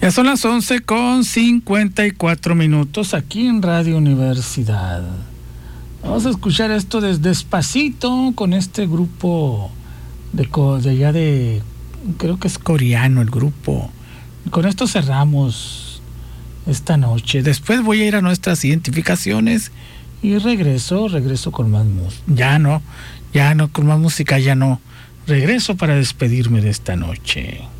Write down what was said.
Ya son las 11:54 aquí en Radio Universidad. Vamos a escuchar esto despacito con este grupo de allá de, creo que es coreano el grupo. Con esto cerramos esta noche. Después voy a ir a nuestras identificaciones y regreso con más música. Ya no, con más música ya no. Regreso para despedirme de esta noche.